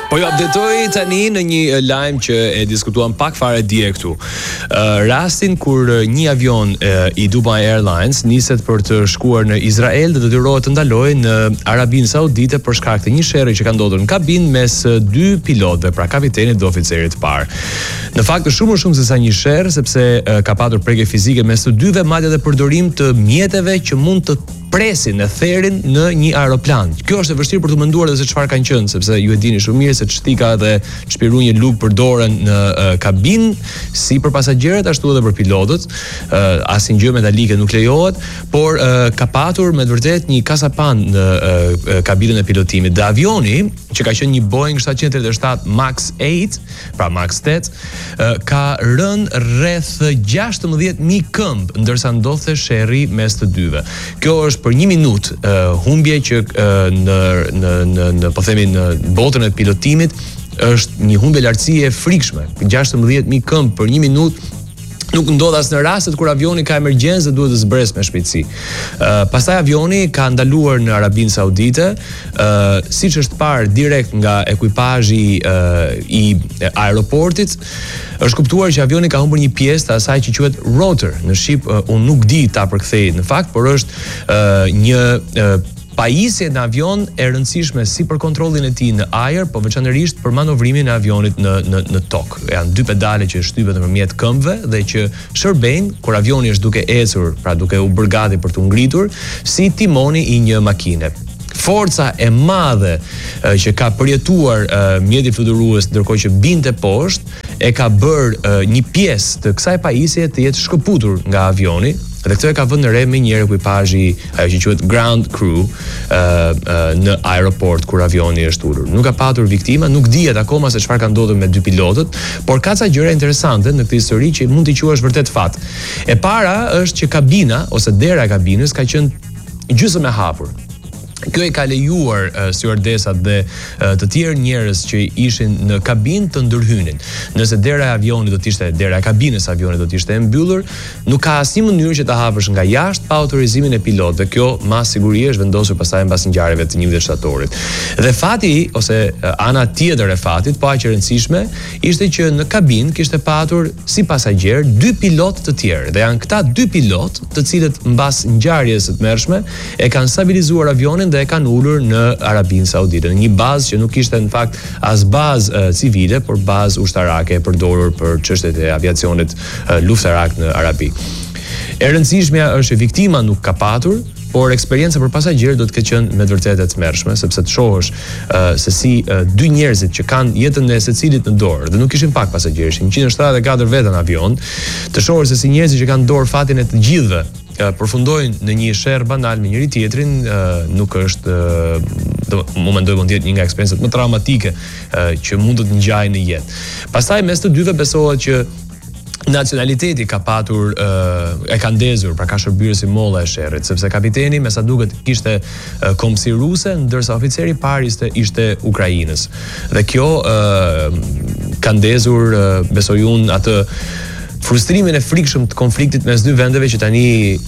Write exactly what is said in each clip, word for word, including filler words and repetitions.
Po ju updatoj tani në një lajm që e diskutuam pak fare dje këtu. Uh, rastin kur një avion uh, i Dubai Airlines niset për të shkuar në Izrael dhe detyrohet të ndalojë në Arabinë Saudite për shkak të një sherrri që ka ndodhur në kabinë mes dy pilotëve, pra kapitenit dhe oficerit të parë. Në fakt është shumë më shumë se sa një sherr, sepse uh, ka patur prekje fizike mes të dyve, madje edhe përdorim të mjeteve që mund të presin e therin në një aeroplan. Kjo është e vështirë për të menduar edhe se çfarë kanë qenë, sepse ju e dini shumë mirë se çtika dhe çpiru një lugë për dorën në uh, kabinë, si për pasagerët ashtu edhe për pilotët. Uh, Asnjë gjë metalike nuk lejohet, por uh, ka patur me të vërtet një kasapan në uh, kabinën e pilotimit. Dhe avioni, që ka qenë një Boeing shtatëqind e tridhjetë e shtatë Max osem, pra Max osem, uh, ka rënë rreth gjashtëmbëdhjetë mijë këmbë ndërsa ndodhte sherrri mes të dyve. Kjo është për një minutë uh, humbje që uh, në në në në po themi në botën e pilotimit është një humbje lartësie e frikshme. gjashtëmbëdhjetë mijë këmbë për një minutë nuk ndodh as në rastet kur avioni ka emergjencë dhe duhet të zbresë me shpejtësi. Uh, pastaj avioni ka ndaluar në Arabinë Saudite, uh, siç është parë direkt nga ekuipazhi uh, i aeroportit. Është kuptuar që avioni ka humbur një pjesë të asaj që quhet rotor. Në shqip uh, unë nuk di ta përkthej në fakt, por është uh, një uh, pajisje në avion e rëndësishme si për kontrollin e tij në ajër, po veçanërisht për manovrimin e avionit në në në tokë. Janë dy pedale që shtypen nëpërmjet këmbëve dhe që shërbejnë kur avioni është duke ecur, pra duke u bërë gati për të ngritur, si timoni i një makine. Forca e madhe uh, që ka përjetuar uh, mjeti fluturues ndërkohë që binte poshtë e ka bërë uh, një pjesë të kësaj pajisje të jetë shkëputur nga avioni. Dhe këtë e ka vënë në re me njëherë ekuipazhi, ajo që quhet ground crew, uh, uh, në aeroport kur avioni është ulur. Nuk ka patur viktima, nuk dihet akoma se çfarë ka ndodhur me dy pilotët, por ka ca gjëra interesante në këtë histori që mund t'i quash vërtet fat. E para është që kabina ose dera e kabinës ka qenë gjysmë e hapur. Kjo e ka lejuar uh, stewardesat dhe uh, të tjerë njerëz që ishin në kabinë të ndërhynin. Nëse dera e avionit do të ishte, dera e kabinës së avionit do të ishte e mbyllur, nuk ka asnjë mënyrë që ta hapësh nga jashtë pa autorizimin e pilotëve. Kjo mas siguri është vendosur pastaj mbas ngjarjeve të njëjtë shtatorit. Dhe fati ose uh, ana tjetër e fatit, po aq e rëndësishme, ishte që në kabinë kishte patur si pasagjer dy pilotë të tjerë. Dhe janë këta dy pilotë, të cilët mbas ngjarjes së tmerrshme e kanë stabilizuar avionin dhe e kanë ulur në Arabinë Saudite, në një bazë që nuk ishte në fakt as bazë uh, civile, por bazë ushtarake e përdorur për çështjet e aviacionit uh, luftarak në Arabi. E rëndësishmja është që viktima nuk ka patur, por eksperjenca për pasagjerë do të ketë qenë me të vërtetë e tmerrshme, sepse të shohësh uh, se si uh, dy njerëzit që kanë jetën e secilit në dorë, dhe nuk ishin pak pasagjerë, ishin njëqind e shtatëdhjetë e katër veta në avion, të shohësh se si njerëzit që kanë dorë fatin e të gjithëve përfundojnë në një sherr banal me njëri tjetrin, uh, nuk është uh, do më mendoj mund të jetë një nga eksperiencat më traumatike uh, që mund të të ngjajë në jetë. Pastaj mes të dyve besohet që nacionaliteti ka patur uh, e ka ndezur, pra ka shërbyer si molla e sherrit, sepse kapiteni me sa duket kishte uh, kombësi ruse, ndërsa oficeri i parë ishte ishte Ukrainës. Dhe kjo uh, ka ndezur uh, besoj unë atë frustrimin e frikshëm të konfliktit mes dy vendeve që tani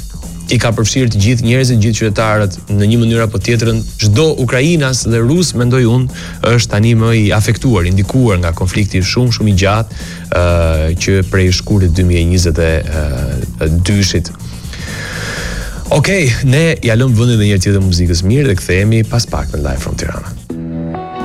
i ka përfshirë të gjithë njerëzit, gjithë qytetarët në një mënyrë apo tjetrën. Çdo ukrainas dhe rus, mendoj unë, është tani më i afektuar, i ndikuar nga konflikti shumë shumë i gjatë uh, që prej shkurtit dy mijë e njëzet e dyshit. Okej, okay, ne ja lëm vendin edhe një herë tjetër muzikës mirë dhe kthehemi pas pak në Live from Tirana.